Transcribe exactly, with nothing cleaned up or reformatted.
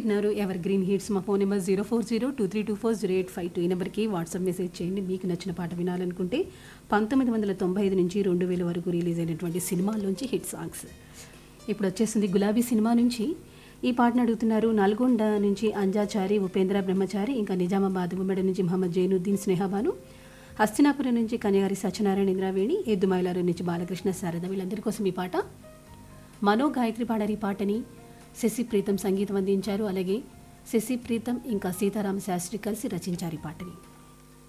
వింటున్నారు ever green hits. మా phone number zero four zero two three two four zero eight five two. ఈ నెంబర్కి WhatsApp message చేయండి. మీకు నచ్చిన పాట వినాలనుకుంటే పంతొమ్మిది వందల తొంభై ఐదు నుంచి రెండు వేల వరకు రిలీజ్ అయినటువంటి సినిమాల్లోంచి హిట్ సాంగ్స్. ఇప్పుడు వచ్చేసింది గులాబీ సినిమా నుంచి ఈ పాటను అడుగుతున్నారు. నల్గొండ నుంచి అంజాచారి, ఉపేంద్ర బ్రహ్మచారి, ఇంకా నిజామాబాద్ ఉమ్మడి నుంచి మహమ్మద్ జైనుద్దీన్ స్నేహబాను, హస్తినాపురం నుంచి కన్యగారి సత్యనారాయణ ఇంద్రావేణి, ఎద్దుమైలారు నుంచి బాలకృష్ణ శారద. వీళ్ళందరి కోసం ఈ పాట. మనో గాయత్రి పాడారు ఈ పాటని. శశి ప్రీతం సంగీతం అందించారు. అలాగే శశి ప్రీతం ఇంకా సీతారామ శాస్త్రి కలిసి రచించారు ఈ పాటని.